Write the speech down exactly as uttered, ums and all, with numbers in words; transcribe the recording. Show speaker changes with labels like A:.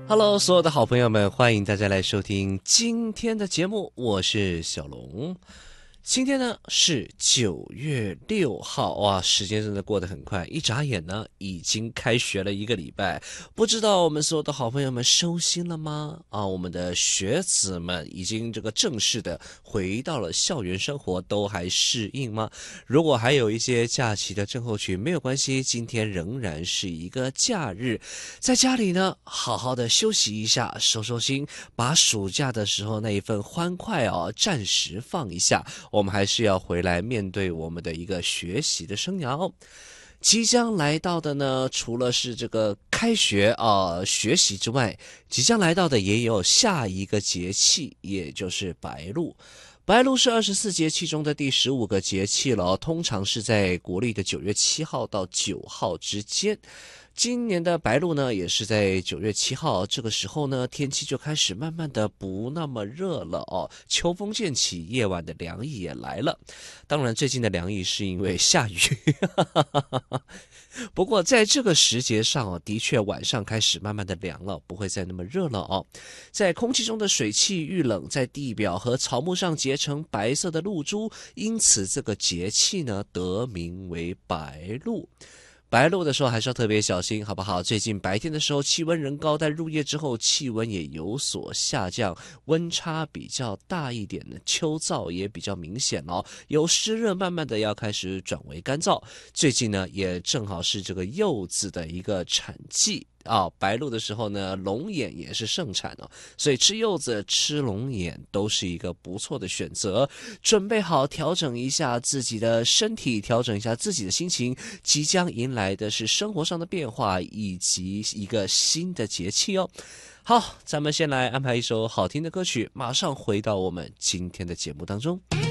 A: Hello， 所有的好朋友们，欢迎大家来收听今天的节目，我是小龙。今天呢是九月六号，哇，时间真的过得很快，一眨眼呢已经开学了一个礼拜。不知道我们所有的好朋友们收心了吗？啊，我们的学子们已经这个正式的回到了校园生活，都还适应吗？如果还有一些假期的症候群，没有关系，今天仍然是一个假日，在家里呢好好的休息一下，收收心，把暑假的时候那一份欢快哦暂时放一下。我们还是要回来面对我们的一个学习的生涯哦。即将来到的呢，除了是这个开学啊、呃、学习之外，即将来到的也有下一个节气，也就是白露。白露是二十四节气中的第十五个节气了、哦，通常是在国历的九月七号到九号之间。今年的白露呢，也是在九月七号，这个时候呢，天气就开始慢慢的不那么热了哦，秋风渐起，夜晚的凉意也来了。当然，最近的凉意是因为下雨，不过在这个时节上哦，的确晚上开始慢慢的凉了，不会再那么热了哦。在空气中的水汽遇冷，在地表和草木上结成白色的露珠，因此这个节气呢，得名为白露。白露的时候还是要特别小心，好不好？最近白天的时候气温仍高，但入夜之后气温也有所下降，温差比较大一点的，秋燥也比较明显哦。由湿热慢慢的要开始转为干燥。最近呢，也正好是这个柚子的一个产季。啊、哦，白露的时候呢，龙眼也是盛产哦，所以吃柚子、吃龙眼都是一个不错的选择。准备好调整一下自己的身体，调整一下自己的心情，即将迎来的是生活上的变化以及一个新的节气哦。好，咱们先来安排一首好听的歌曲，马上回到我们今天的节目当中。